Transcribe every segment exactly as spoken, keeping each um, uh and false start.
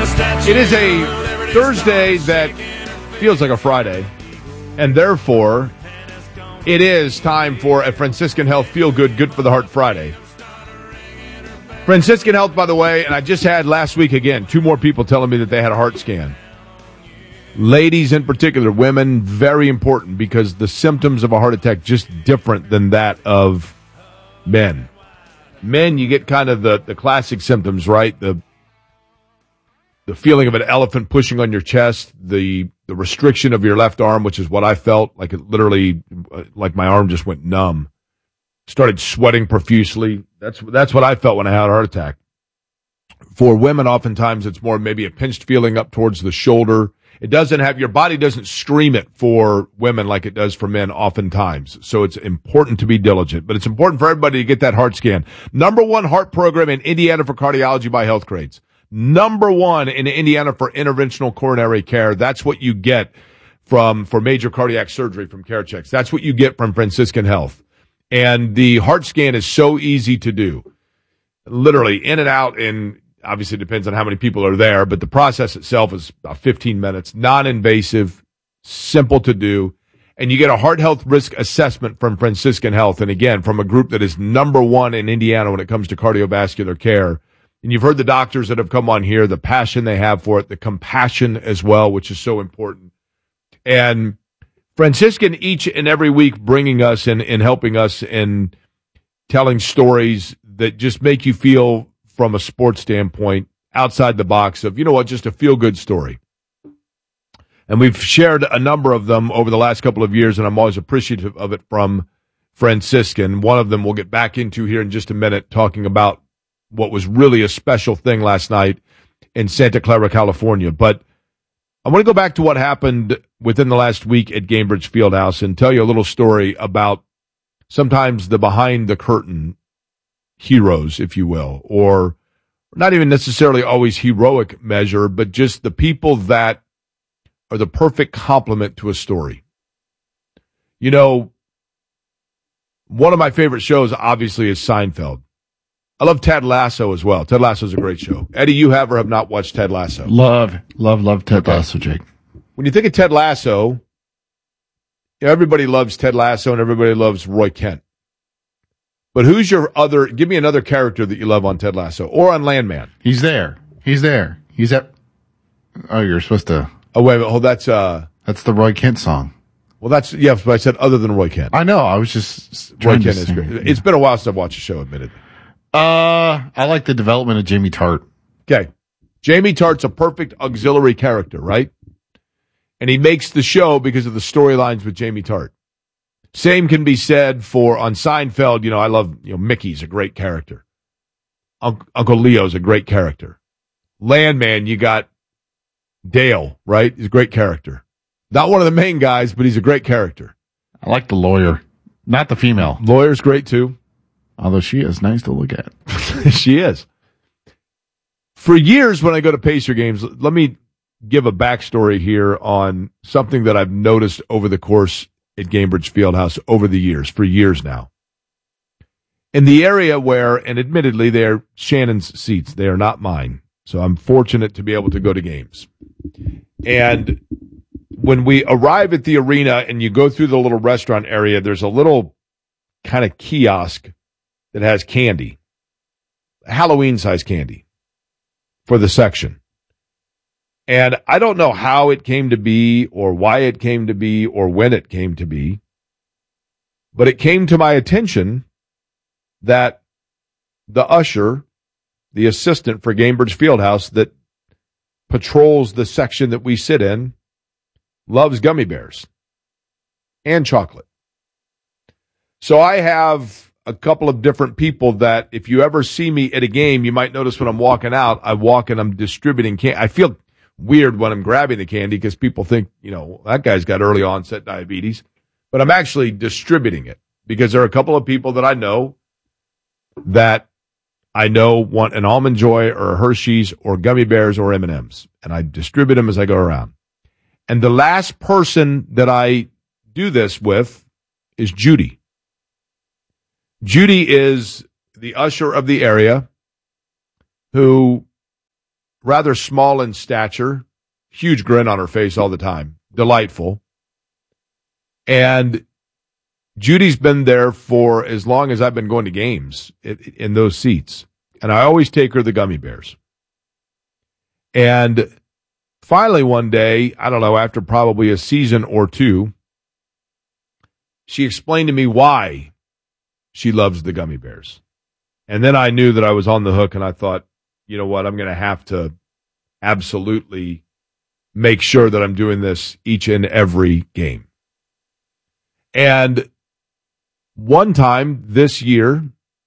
It is a Thursday that feels like a Friday, and therefore it is time for a Franciscan Health Feel Good, Good for the Heart Friday. Franciscan Health, by the way, and I just had last week again, two more people telling me that they had a heart scan. Ladies in particular, women, very important because the symptoms of a heart attack just different than that of men. Men, you get kind of the, the classic symptoms, right? The the feeling of an elephant pushing on your chest, the the restriction of your left arm, which is what I felt, like it literally, like my arm just went numb. Started sweating profusely. That's that's what I felt when I had a heart attack. For women, oftentimes it's more maybe a pinched feeling up towards the shoulder. It doesn't have, your body doesn't scream it for women like it does for men oftentimes. So it's important to be diligent, but it's important for everybody to get that heart scan. Number one heart program in Indiana for cardiology by Healthgrades. Number one in Indiana for interventional coronary care. That's what you get from, for major cardiac surgery from CareChex. That's what you get from Franciscan Health. And the heart scan is so easy to do. Literally in and out in, obviously, it depends on how many people are there, but the process itself is about fifteen minutes, non-invasive, simple to do, and you get a heart health risk assessment from Franciscan Health, and again, from a group that is number one in Indiana when it comes to cardiovascular care. And you've heard the doctors that have come on here, the passion they have for it, the compassion as well, which is so important. And Franciscan each and every week bringing us and, and helping us and telling stories that just make you feel, from a sports standpoint, outside the box of, you know what, just a feel-good story. And we've shared a number of them over the last couple of years, and I'm always appreciative of it from Franciscan. One of them we'll get back into here in just a minute, talking about what was really a special thing last night in Santa Clara, California. But I want to go back to what happened within the last week at Gainbridge Fieldhouse and tell you a little story about sometimes the behind-the-curtain heroes, if you will, or not even necessarily always heroic measure, but just the people that are the perfect complement to a story. You know, one of my favorite shows, obviously, is Seinfeld. I love Ted Lasso as well. Ted Lasso is a great show. Eddie, you have or have not watched Ted Lasso? Love, love, love Ted okay. Lasso, Jake. When you think of Ted Lasso, everybody loves Ted Lasso and everybody loves Roy Kent. But who's your other, give me another character that you love on Ted Lasso or on Landman? He's there. He's there. He's at, oh, you're supposed to. Oh, wait a minute. Oh, that's, uh. That's the Roy Kent song. Well, that's, yeah, but I said other than Roy Kent. I know. I was just. Roy Kent is great. Yeah. It's been a while since I've watched the show, admittedly. Uh, I like the development of Jamie Tart. Okay. Jamie Tart's a perfect auxiliary character, right? And he makes the show because of the storylines with Jamie Tart. Same can be said for, on Seinfeld, you know, I love, you know, Mickey's a great character. Uncle, Uncle Leo's a great character. Landman, you got Dale, right? He's a great character. Not one of the main guys, but he's a great character. I like the lawyer. Not the female. Lawyer's great, too. Although she is nice to look at. She is. For years when I go to Pacer games, let me give a backstory here on something that I've noticed over the course at Gainbridge Fieldhouse over the years, for years now. In the area where, and admittedly, they're Shannon's seats. They are not mine. So I'm fortunate to be able to go to games. And when we arrive at the arena and you go through the little restaurant area, there's a little kind of kiosk that has candy, Halloween-sized candy for the section. And I don't know how it came to be or why it came to be or when it came to be, but it came to my attention that the usher, the assistant for Gainbridge Fieldhouse that patrols the section that we sit in, loves gummy bears and chocolate. So I have a couple of different people that if you ever see me at a game, you might notice when I'm walking out, I walk and I'm distributing candy. I feel weird when I'm grabbing the candy because people think, you know, that guy's got early onset diabetes, but I'm actually distributing it because there are a couple of people that I know that I know want an Almond Joy or a Hershey's or gummy bears or M and M's, and I distribute them as I go around. And the last person that I do this with is Judy. Judy is the usher of the area who rather small in stature, huge grin on her face all the time, delightful. And Judy's been there for as long as I've been going to games in those seats. And I always take her the gummy bears. And finally one day, I don't know, after probably a season or two, she explained to me why she loves the gummy bears. And then I knew that I was on the hook, and I thought, you know what, I'm going to have to absolutely make sure that I'm doing this each and every game. And one time this year,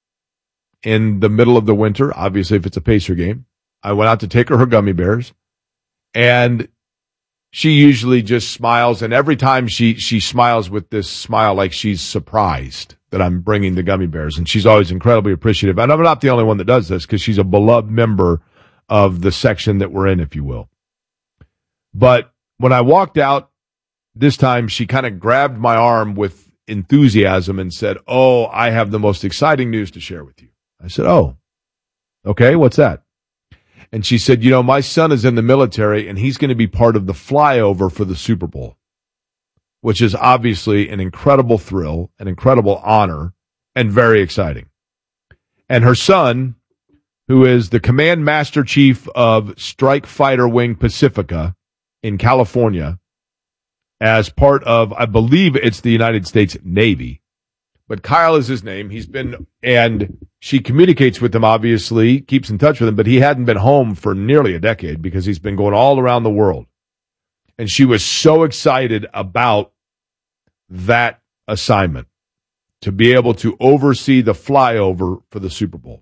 in the middle of the winter, obviously if it's a Pacer game, I went out to take her her gummy bears, and she usually just smiles, and every time she, she smiles with this smile like she's surprised that I'm bringing the gummy bears, and she's always incredibly appreciative. And I'm not the only one that does this, because she's a beloved member of the section that we're in, if you will. But when I walked out this time, she kind of grabbed my arm with enthusiasm and said, "Oh, I have the most exciting news to share with you." I said, "Oh, okay, what's that?" And she said, "You know, my son is in the military, and he's going to be part of the flyover for the Super Bowl," which is obviously an incredible thrill, an incredible honor, and very exciting. And her son, who is the Command Master Chief of Strike Fighter Wing Pacifica in California, as part of, I believe it's the United States Navy, but Kyle is his name. He's been, and she communicates with him, obviously, keeps in touch with him, but he hadn't been home for nearly a decade because he's been going all around the world. And she was so excited about that assignment, to be able to oversee the flyover for the Super Bowl.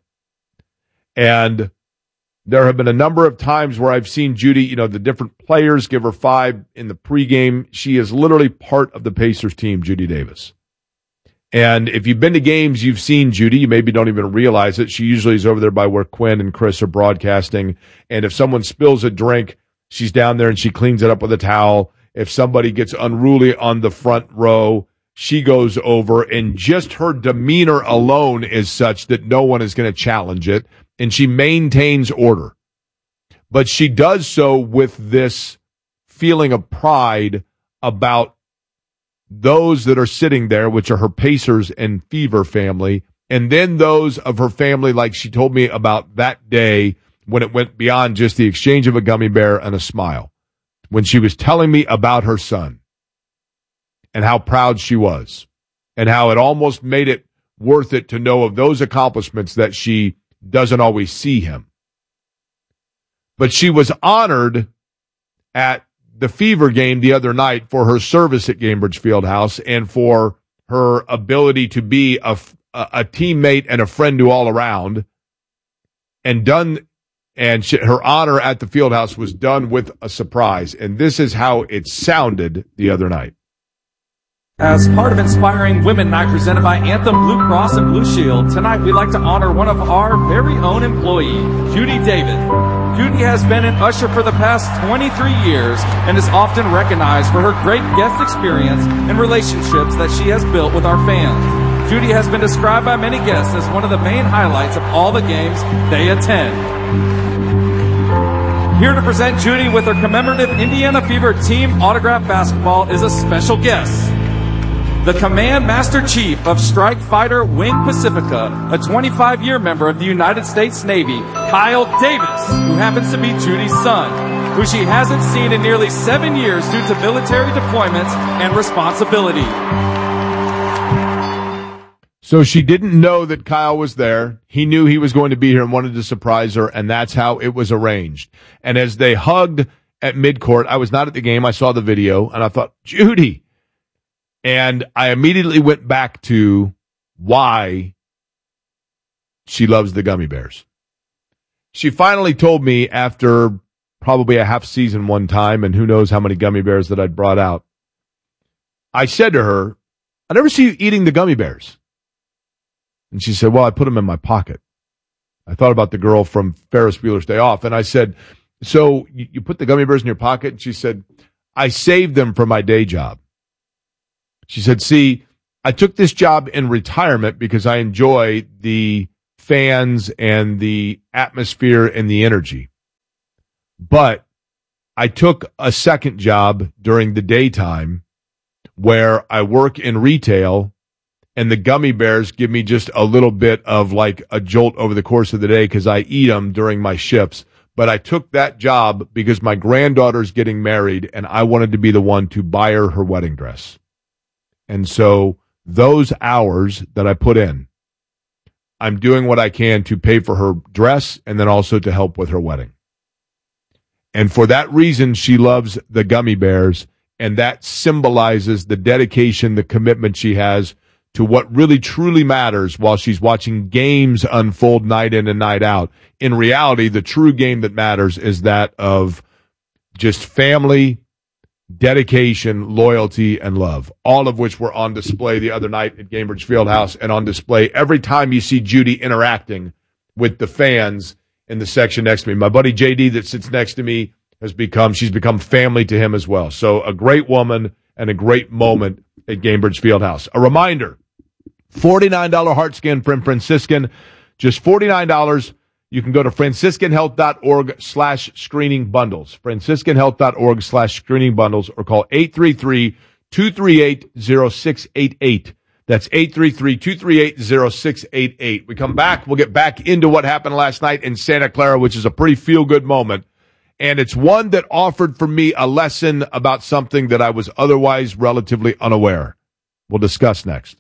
And there have been a number of times where I've seen Judy, you know, the different players give her five in the pregame. She is literally part of the Pacers team, Judy Davis. And if you've been to games, you've seen Judy. You maybe don't even realize it. She usually is over there by where Quinn and Chris are broadcasting. And if someone spills a drink, she's down there and she cleans it up with a towel. If somebody gets unruly on the front row, she goes over, and just her demeanor alone is such that no one is going to challenge it. And she maintains order. But she does so with this feeling of pride about those that are sitting there, which are her Pacers and Fever family, and then those of her family, like she told me about that day when it went beyond just the exchange of a gummy bear and a smile, when she was telling me about her son and how proud she was and how it almost made it worth it to know of those accomplishments that she doesn't always see him. But she was honored at the Fever game the other night for her service at Gainbridge Fieldhouse and for her ability to be a, a, a teammate and a friend to all around, and done, and she, her honor at the Fieldhouse was done with a surprise. And this is how it sounded the other night. As part of Inspiring Women Night presented by Anthem Blue Cross and Blue Shield, tonight we'd like to honor one of our very own employees, Judy Davis. Judy has been an usher for the past twenty-three years and is often recognized for her great guest experience and relationships that she has built with our fans. Judy has been described by many guests as one of the main highlights of all the games they attend. Here to present Judy with her commemorative Indiana Fever team autograph basketball is a special guest, the Command Master Chief of Strike Fighter Wing Pacifica, a twenty-five-year member of the United States Navy, Kyle Davis, who happens to be Judy's son, who she hasn't seen in nearly seven years due to military deployments and responsibility. So she didn't know that Kyle was there. He knew he was going to be here and wanted to surprise her, and that's how it was arranged. And as they hugged at midcourt, I was not at the game. I saw the video, and I thought, Judy. And I immediately went back to why she loves the gummy bears. She finally told me after probably a half season one time, and who knows how many gummy bears that I'd brought out. I said to her, "I never see you eating the gummy bears." And she said, "Well, I put them in my pocket." I thought about the girl from Ferris Bueller's Day Off. And I said, "So you, you put the gummy bears in your pocket?" And she said, "I saved them for my day job." She said, "See, I took this job in retirement because I enjoy the fans and the atmosphere and the energy. But I took a second job during the daytime where I work in retail, and the gummy bears give me just a little bit of like a jolt over the course of the day because I eat them during my shifts. But I took that job because my granddaughter's getting married, and I wanted to be the one to buy her her wedding dress. And so those hours that I put in, I'm doing what I can to pay for her dress and then also to help with her wedding. And for that reason, she loves the gummy bears, and that symbolizes the dedication, the commitment she has to what really truly matters while she's watching games unfold night in and night out. In reality, the true game that matters is that of just family, dedication, loyalty, and love, all of which were on display the other night at Gainbridge Fieldhouse and on display every time you see Judy interacting with the fans in the section next to me. My buddy J D that sits next to me has become, she's become family to him as well. So a great woman and a great moment at Gainbridge Fieldhouse. A reminder, forty-nine dollars heart scan from Franciscan, just forty-nine dollars. You can go to franciscanhealth.org slash screening bundles, franciscanhealth.org slash screening bundles, or call eight three three, two three eight, zero six eight eight. That's eight three three, two three eight, zero six eight eight. We come back, we'll get back into what happened last night in Santa Clara, which is a pretty feel-good moment. And it's one that offered for me a lesson about something that I was otherwise relatively unaware. We'll discuss next.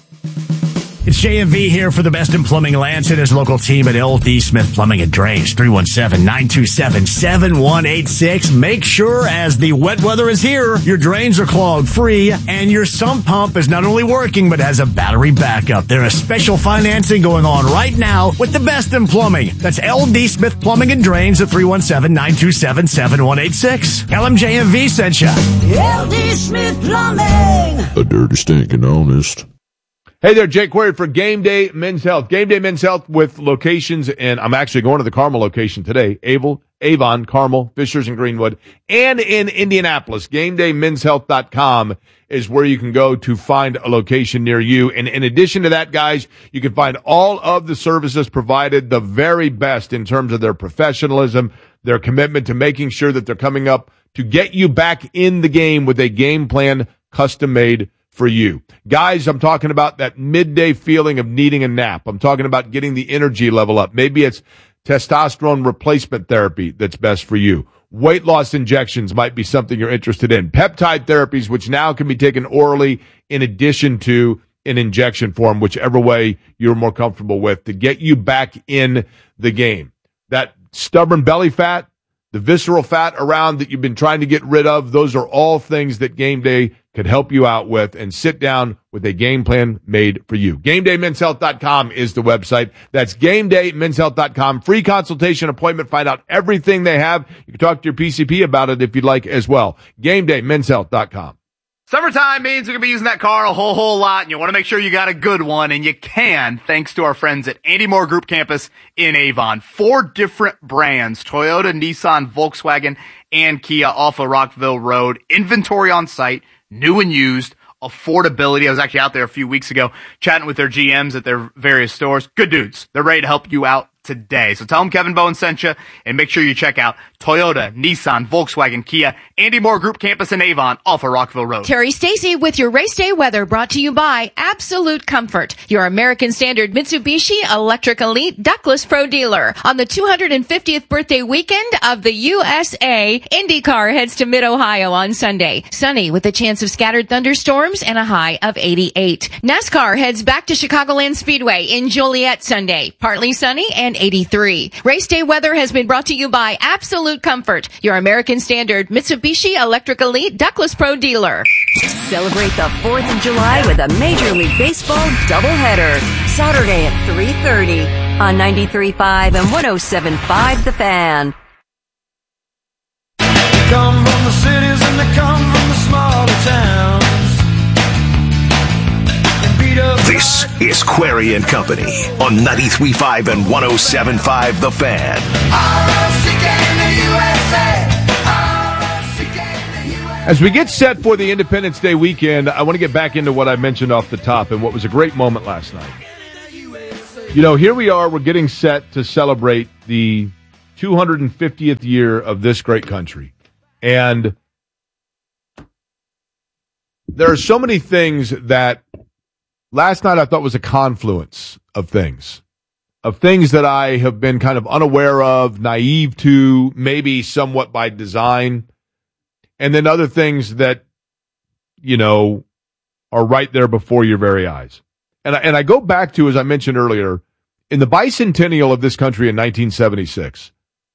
It's J M V here for the best in plumbing. Lance and his local team at L D Smith Plumbing and Drains, three one seven, nine two seven, seven one eight six. Make sure as the wet weather is here, your drains are clogged free and your sump pump is not only working but has a battery backup. There is special financing going on right now with the best in plumbing. That's L D Smith Plumbing and Drains at three one seven, nine two seven, seven one eight six. Tell them J M V sent you. L D Smith Plumbing. A dirty, stinking honest. Hey there, Jake Query for Game Day Men's Health. Game Day Men's Health with locations, and I'm actually going to the Carmel location today. Avon, Avon, Carmel, Fishers, and Greenwood, and in Indianapolis. Game Day Men's Health dot com is where you can go to find a location near you. And in addition to that, guys, you can find all of the services provided, the very best in terms of their professionalism, their commitment to making sure that they're coming up to get you back in the game with a game plan custom-made for you. Guys, I'm talking about that midday feeling of needing a nap. I'm talking about getting the energy level up. Maybe it's testosterone replacement therapy that's best for you. Weight loss injections might be something you're interested in. Peptide therapies, which now can be taken orally in addition to in injection form, whichever way you're more comfortable with, to get you back in the game. That stubborn belly fat, the visceral fat around that you've been trying to get rid of, those are all things that Game Day could help you out with, and sit down with a game plan made for you. Game Day Men's Health dot com is the website. That's Game Day Men's Health dot com. Free consultation appointment. Find out everything they have. You can talk to your P C P about it if you'd like as well. Game Day Men's Health dot com. Summertime means we're going to be using that car a whole, whole lot, and you want to make sure you got a good one, and you can, thanks to our friends at Andy Moore Group Campus in Avon. Four different brands, Toyota, Nissan, Volkswagen, and Kia off of Rockville Road. Inventory on site, new and used, affordability. I was actually out there a few weeks ago chatting with their G Ms at their various stores. Good dudes. They're ready to help you out today. So tell them Kevin Bowen sent you, and make sure you check out Toyota, Nissan, Volkswagen, Kia, Andy Moore Group Campus in Avon off of Rockville Road. Terry Stacy with your race day weather, brought to you by Absolute Comfort, your American Standard Mitsubishi Electric Elite Ductless Pro dealer. On the two hundred fiftieth birthday weekend of the U S A, IndyCar heads to Mid-Ohio on Sunday. Sunny with a chance of scattered thunderstorms and a high of eighty-eight. NASCAR heads back to Chicagoland Speedway in Joliet Sunday. Partly sunny and eighty-three. Race day weather has been brought to you by Absolute Comfort, your American Standard Mitsubishi Electric Elite Ductless Pro dealer. Celebrate the fourth of July with a Major League Baseball doubleheader. Saturday at three thirty on ninety-three point five and one oh seven point five The Fan. They come from the cities and they come from the smaller towns. This is Query and Company on ninety-three point five and one oh seven point five The Fan. As we get set for the Independence Day weekend, I want to get back into what I mentioned off the top and what was a great moment last night. You know, here we are, we're getting set to celebrate the two hundred fiftieth year of this great country. And there are so many things that last night I thought was a confluence of things, of things that I have been kind of unaware of, naive to, maybe somewhat by design, and then other things that, you know, are right there before your very eyes. And I, and I go back to, as I mentioned earlier, in the bicentennial of this country in nineteen seventy-six,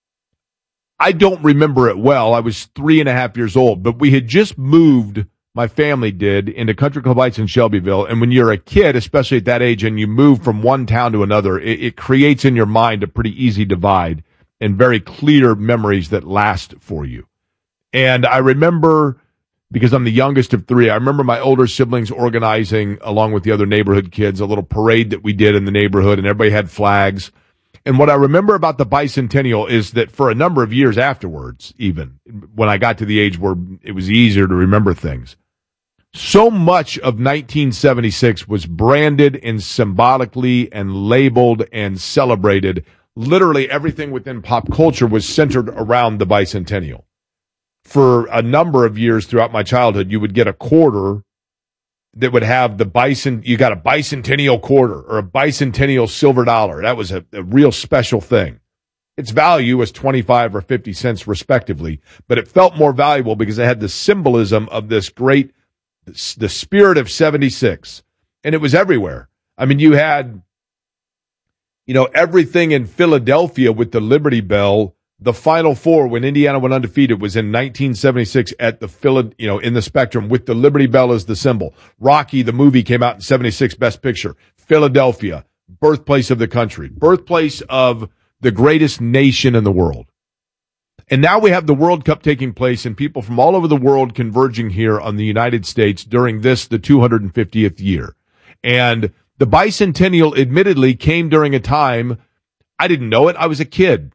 I don't remember it well. I was three and a half years old, but we had just moved, my family did, into Country Club Heights in Shelbyville. And when you're a kid, especially at that age, and you move from one town to another, it, it creates in your mind a pretty easy divide and very clear memories that last for you. And I remember, because I'm the youngest of three, I remember my older siblings organizing, along with the other neighborhood kids, a little parade that we did in the neighborhood, and everybody had flags. And what I remember about the bicentennial is that for a number of years afterwards, even when I got to the age where it was easier to remember things, so much of nineteen seventy-six was branded and symbolically and labeled and celebrated. Literally everything within pop culture was centered around the bicentennial. For a number of years throughout my childhood, you would get a quarter that would have the bison, you got a bicentennial quarter or a bicentennial silver dollar. That was a, a real special thing. Its value was twenty-five or fifty cents respectively, but it felt more valuable because it had the symbolism of this great, the spirit of seventy-six. And it was everywhere. I mean, you had, you know, everything in Philadelphia with the Liberty Bell. The Final Four, when Indiana went undefeated, was in nineteen seventy-six at the Phila, you know, in the Spectrum with the Liberty Bell as the symbol. Rocky, the movie, came out in seventy-six, Best Picture. Philadelphia, birthplace of the country, birthplace of the greatest nation in the world. And now we have the World Cup taking place and people from all over the world converging here on the United States during this, the two hundred fiftieth year. And the bicentennial admittedly came during a time, I didn't know it, I was a kid.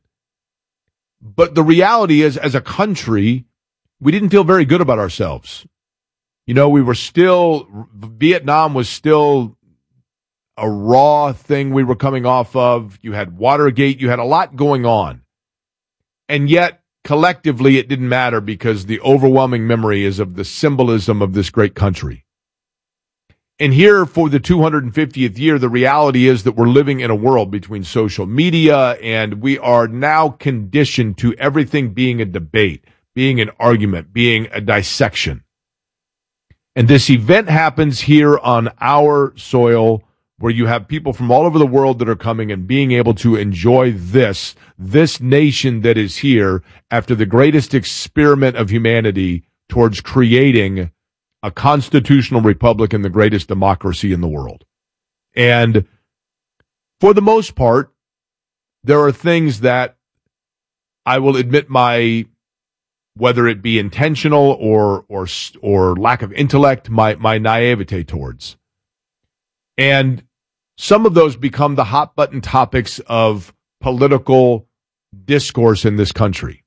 But the reality is, as a country, we didn't feel very good about ourselves. You know, we were still, Vietnam was still a raw thing we were coming off of. You had Watergate, you had a lot going on. And yet, collectively, it didn't matter because the overwhelming memory is of the symbolism of this great country. And here for the two hundred fiftieth year, the reality is that we're living in a world between social media and we are now conditioned to everything being a debate, being an argument, being a dissection. And this event happens here on our soil where you have people from all over the world that are coming and being able to enjoy this, this nation that is here after the greatest experiment of humanity towards creating a constitutional republic and the greatest democracy in the world. And for the most part, there are things that I will admit my, whether it be intentional or or or lack of intellect, my my naivete towards. And some of those become the hot button topics of political discourse in this country.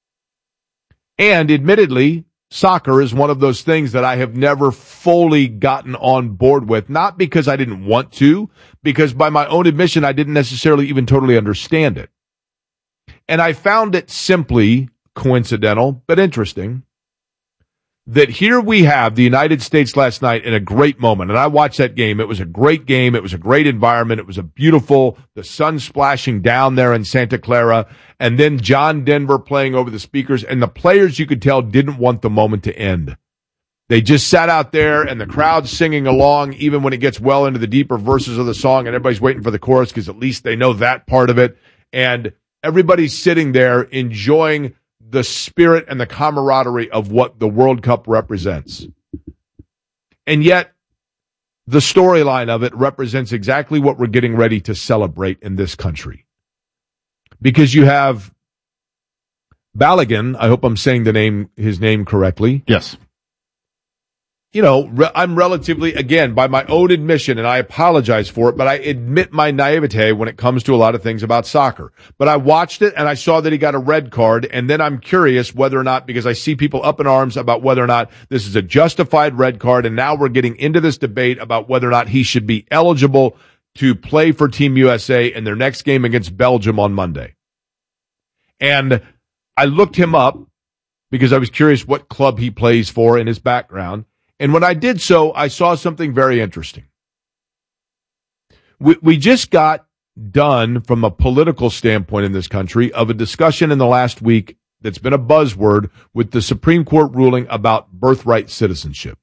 And admittedly, soccer is one of those things that I have never fully gotten on board with, not because I didn't want to, because by my own admission, I didn't necessarily even totally understand it. And I found it simply coincidental, but interesting, that here we have the United States last night in a great moment. And I watched that game. It was a great game. It was a great environment. It was a beautiful, the sun splashing down there in Santa Clara. And then John Denver playing over the speakers. And the players, you could tell, didn't want the moment to end. They just sat out there and the crowd singing along, even when it gets well into the deeper verses of the song and everybody's waiting for the chorus because at least they know that part of it. And everybody's sitting there enjoying the spirit and the camaraderie of what the World Cup represents. And yet, the storyline of it represents exactly what we're getting ready to celebrate in this country. Because you have Balogun, I hope I'm saying the name, his name correctly. Yes. You know, re- I'm relatively, again, by my own admission, and I apologize for it, but I admit my naivete when it comes to a lot of things about soccer. But I watched it, and I saw that he got a red card, and then I'm curious whether or not, because I see people up in arms about whether or not this is a justified red card, and now we're getting into this debate about whether or not he should be eligible to play for Team U S A in their next game against Belgium on Monday. And I looked him up because I was curious what club he plays for in his background. And when I did so, I saw something very interesting. We, we just got done from a political standpoint in this country of a discussion in the last week that's been a buzzword with the Supreme Court ruling about birthright citizenship.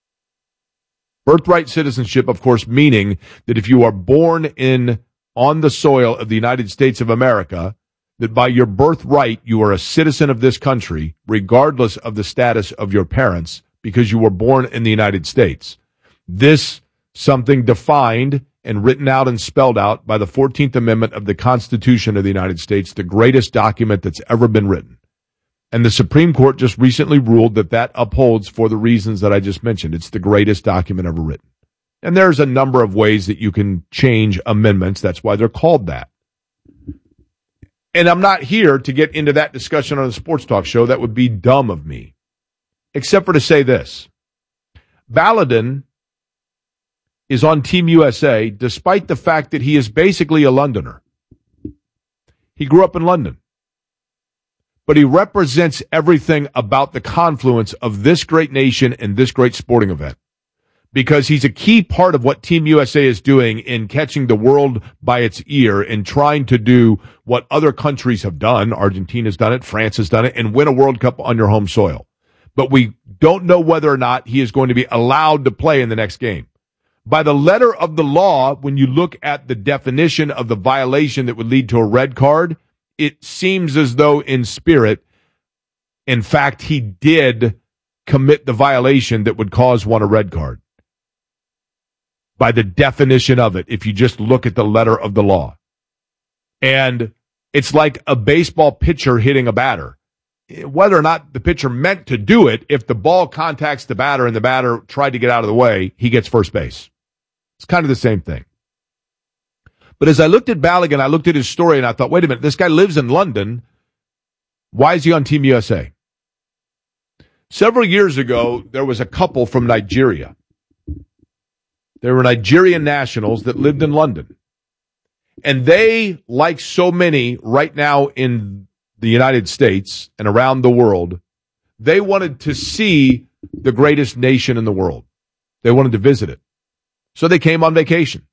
Birthright citizenship, of course, meaning that if you are born in on the soil of the United States of America, that by your birthright you are a citizen of this country, regardless of the status of your parents, because you were born in the United States. This something defined and written out and spelled out by the fourteenth Amendment of the Constitution of the United States, the greatest document that's ever been written. And the Supreme Court just recently ruled that that upholds for the reasons that I just mentioned. It's the greatest document ever written. And there's a number of ways that you can change amendments. That's why they're called that. And I'm not here to get into that discussion on a sports talk show. That would be dumb of me. Except for to say this. Balogun is on Team U S A despite the fact that he is basically a Londoner. He grew up in London. But he represents everything about the confluence of this great nation and this great sporting event. Because he's a key part of what Team U S A is doing in catching the world by its ear and trying to do what other countries have done. Argentina's done it, France has done it, and win a World Cup on your home soil. But we don't know whether or not he is going to be allowed to play in the next game. By the letter of the law, when you look at the definition of the violation that would lead to a red card, it seems as though in spirit, in fact, he did commit the violation that would cause one a red card. By the definition of it, if you just look at the letter of the law. And it's like a baseball pitcher hitting a batter. Whether or not the pitcher meant to do it, if the ball contacts the batter and the batter tried to get out of the way, he gets first base. It's kind of the same thing. But as I looked at Balogun, I looked at his story and I thought, wait a minute, this guy lives in London. Why is he on Team U S A? Several years ago, there was a couple from Nigeria. They were Nigerian nationals that lived in London. And they, like so many right now in the United States and around the world, they wanted to see the greatest nation in the world. They wanted to visit it. So they came on vacation.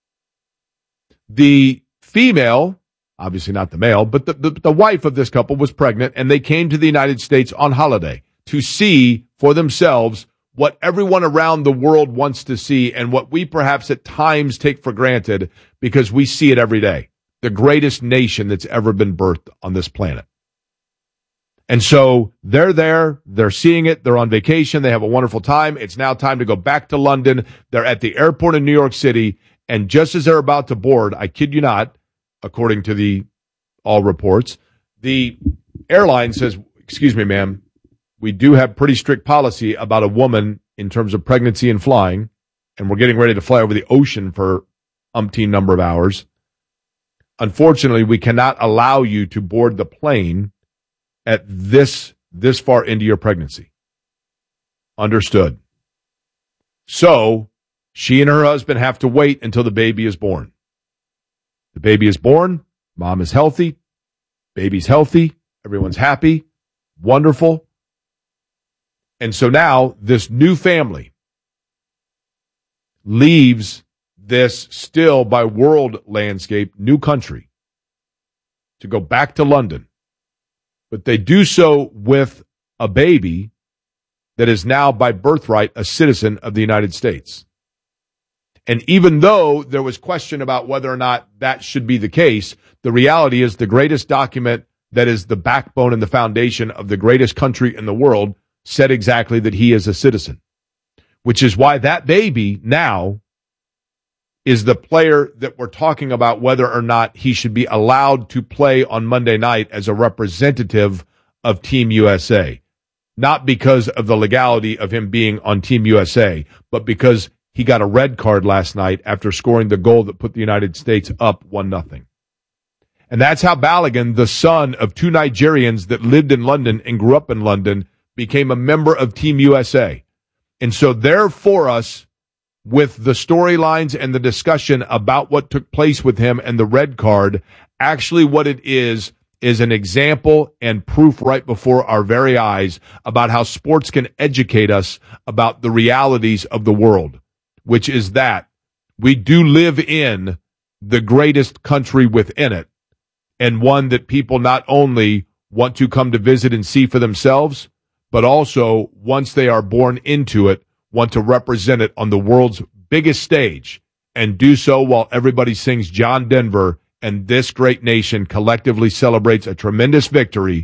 The female, obviously not the male, but the, the, the wife of this couple was pregnant, and they came to the United States on holiday to see for themselves what everyone around the world wants to see and what we perhaps at times take for granted because we see it every day. The greatest nation that's ever been birthed on this planet. And so they're there, they're seeing it, they're on vacation, they have a wonderful time. It's now time to go back to London. They're at the airport in New York City, and just as they're about to board, I kid you not, according to the all reports, the airline says, excuse me, ma'am, we do have pretty strict policy about a woman in terms of pregnancy and flying, and we're getting ready to fly over the ocean for umpteen number of hours. Unfortunately, we cannot allow you to board the plane at this this far into your pregnancy. Understood. So, she and her husband have to wait until the baby is born. The baby is born, mom is healthy, baby's healthy, everyone's happy, wonderful. And so now, this new family leaves this still by world landscape new country to go back to London. But they do so with a baby that is now by birthright a citizen of the United States. And even though there was question about whether or not that should be the case, the reality is the greatest document that is the backbone and the foundation of the greatest country in the world said exactly that he is a citizen, which is why that baby now is the player that we're talking about whether or not he should be allowed to play on Monday night as a representative of Team U S A. Not because of the legality of him being on Team U S A, but because he got a red card last night after scoring the goal that put the United States up one nothing. And that's how Balogun, the son of two Nigerians that lived in London and grew up in London, became a member of Team U S A. And so there for us, with the storylines and the discussion about what took place with him and the red card, actually what it is is an example and proof right before our very eyes about how sports can educate us about the realities of the world, which is that we do live in the greatest country within it, and one that people not only want to come to visit and see for themselves, but also, once they are born into it, want to represent it on the world's biggest stage, and do so while everybody sings John Denver, and this great nation collectively celebrates a tremendous victory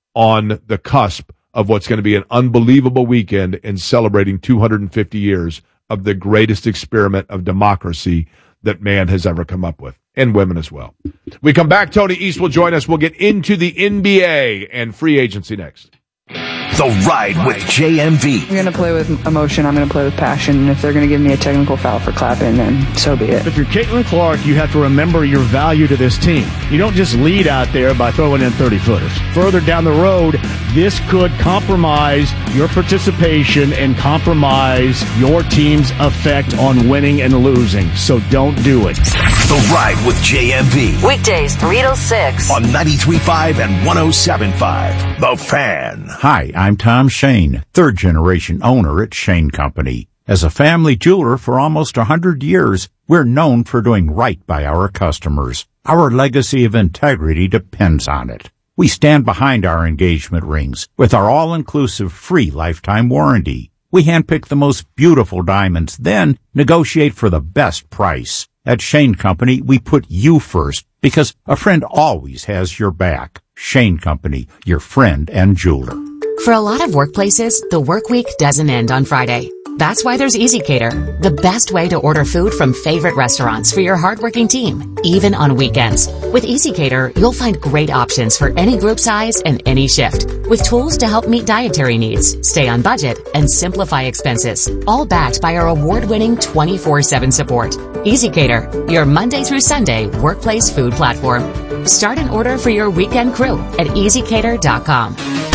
on the cusp of what's going to be an unbelievable weekend in celebrating two hundred fifty years of the greatest experiment of democracy that man has ever come up with, and women as well. We come back. Tony East will join us. We'll get into the N B A and free agency next. The Ride with J M V. I'm going to play with emotion. I'm going to play with passion. And if they're going to give me a technical foul for clapping, then so be it. If you're Caitlin Clark, you have to remember your value to this team. You don't just lead out there by throwing in thirty-footers. Further down the road, this could compromise your participation and compromise your team's effect on winning and losing. So don't do it. The Ride with J M V. Weekdays three till six. On ninety-three point five and one oh seven point five. The Fan. Hi, I'm Tom Shane, third-generation owner at Shane Company. As a family jeweler for almost one hundred years, we're known for doing right by our customers. Our legacy of integrity depends on it. We stand behind our engagement rings with our all-inclusive free lifetime warranty. We handpick the most beautiful diamonds, then negotiate for the best price. At Shane Company, we put you first because a friend always has your back. Shane Company, your friend and jeweler. For a lot of workplaces, the work week doesn't end on Friday. That's why there's EasyCater, the best way to order food from favorite restaurants for your hardworking team, even on weekends. With EasyCater, you'll find great options for any group size and any shift, with tools to help meet dietary needs, stay on budget, and simplify expenses, all backed by our award-winning twenty-four seven support. EasyCater, your Monday through Sunday workplace food platform. Start an order for your weekend crew at easy cater dot com.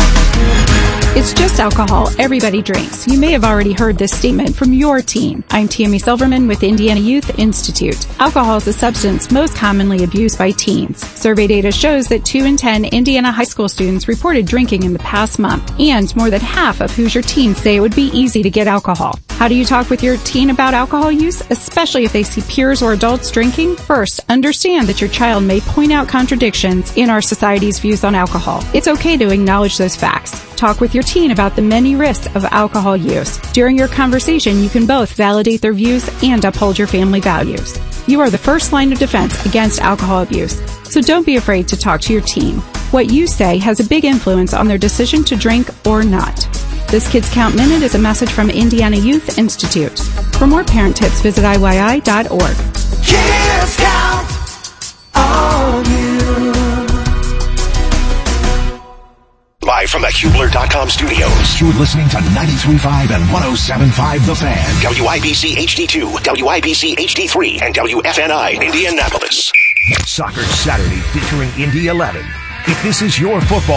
It's just alcohol. Everybody drinks. You may have already heard this statement from your teen. I'm Tammy Silverman with Indiana Youth Institute. Alcohol is a substance most commonly abused by teens. Survey data shows that two in ten Indiana high school students reported drinking in the past month, and more than half of Hoosier teens say it would be easy to get alcohol. How do you talk with your teen about alcohol use, especially if they see peers or adults drinking? First, understand that your child may point out contradictions in our society's views on alcohol. It's okay to acknowledge those facts. Talk with your teen about the many risks of alcohol use. During your conversation, you can both validate their views and uphold your family values. You are the first line of defense against alcohol abuse, so don't be afraid to talk to your teen. What you say has a big influence on their decision to drink or not. This Kids Count Minute is a message from Indiana Youth Institute. For more parent tips, visit I Y I dot org. Kids count on you. Live from the Hubler dot com studios, you're listening to ninety-three point five and one oh seven point five The Fan. W I B C H D two, W I B C H D three, and W F N I Indianapolis. Soccer Saturday featuring Indy eleven. If this is your football